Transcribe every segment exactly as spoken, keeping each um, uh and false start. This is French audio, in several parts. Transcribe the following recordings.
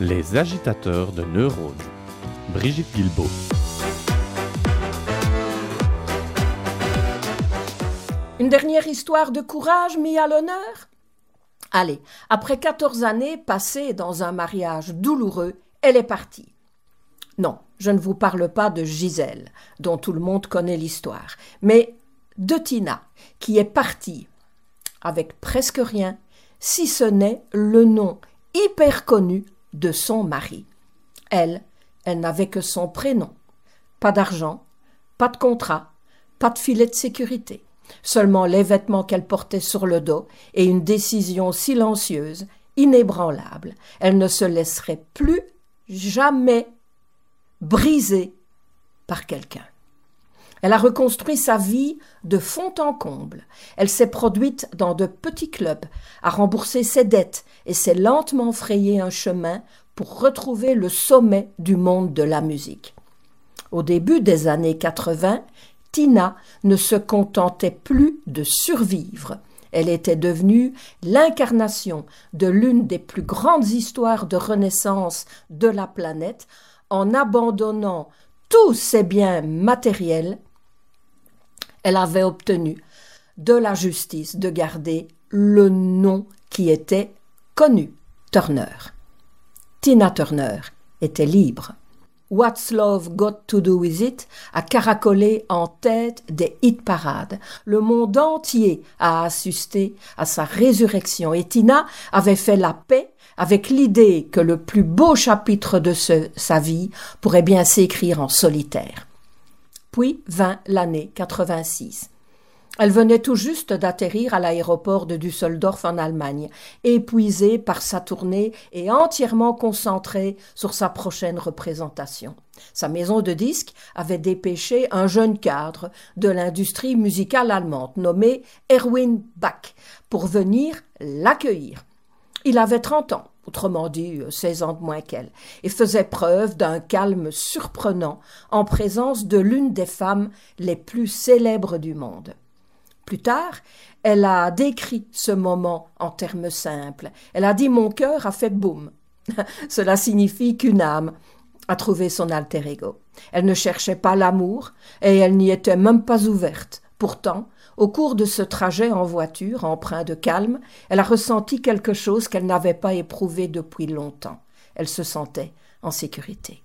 Les agitateurs de neurones. Brigitte Guilbeault. Une dernière histoire de courage mis à l'honneur? Allez, après quatorze années passées dans un mariage douloureux, elle est partie. Non, je ne vous parle pas de Gisèle, dont tout le monde connaît l'histoire, mais de Tina, qui est partie avec presque rien, si ce n'est le nom hyper connu de son mari. Elle, elle n'avait que son prénom. Pas d'argent, pas de contrat, pas de filet de sécurité. Seulement les vêtements qu'elle portait sur le dos et une décision silencieuse, inébranlable. Elle ne se laisserait plus jamais briser par quelqu'un. Elle a reconstruit sa vie de fond en comble. Elle s'est produite dans de petits clubs, a remboursé ses dettes et s'est lentement frayé un chemin pour retrouver le sommet du monde de la musique. Au début des années quatre-vingts, Tina ne se contentait plus de survivre. Elle était devenue l'incarnation de l'une des plus grandes histoires de renaissance de la planète en abandonnant tous ses biens matériels. Elle avait obtenu de la justice de garder le nom qui était connu, Turner. Tina Turner était libre. What's Love Got to Do With It a caracolé en tête des hit-parades. Le monde entier a assisté à sa résurrection et Tina avait fait la paix avec l'idée que le plus beau chapitre de ce, sa vie pourrait bien s'écrire en solitaire. Puis vint l'année quatre-vingt-six. Elle venait tout juste d'atterrir à l'aéroport de Düsseldorf en Allemagne, épuisée par sa tournée et entièrement concentrée sur sa prochaine représentation. Sa maison de disques avait dépêché un jeune cadre de l'industrie musicale allemande nommé Erwin Bach pour venir l'accueillir. Il avait trente ans, autrement dit seize ans de moins qu'elle, et faisait preuve d'un calme surprenant en présence de l'une des femmes les plus célèbres du monde. Plus tard, elle a décrit ce moment en termes simples. Elle a dit « Mon cœur a fait boum ». Cela signifie qu'une âme a trouvé son alter ego. Elle ne cherchait pas l'amour et elle n'y était même pas ouverte. Pourtant, au cours de ce trajet en voiture, empreint de calme, elle a ressenti quelque chose qu'elle n'avait pas éprouvé depuis longtemps. Elle se sentait en sécurité.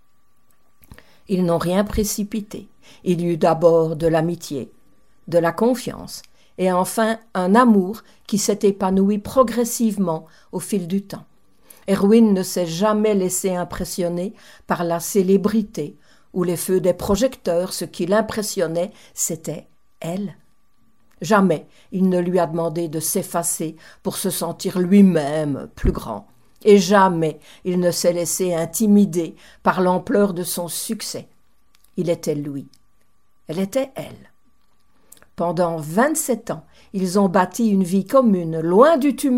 Ils n'ont rien précipité. Il y eut d'abord de l'amitié, de la confiance et enfin un amour qui s'est épanoui progressivement au fil du temps. Erwin ne s'est jamais laissé impressionner par la célébrité ou les feux des projecteurs. Ce qui l'impressionnait, c'était elle. Jamais il ne lui a demandé de s'effacer pour se sentir lui-même plus grand. Et jamais il ne s'est laissé intimider par l'ampleur de son succès. Il était lui. Elle était elle. Pendant vingt-sept ans, ils ont bâti une vie commune, loin du tumulte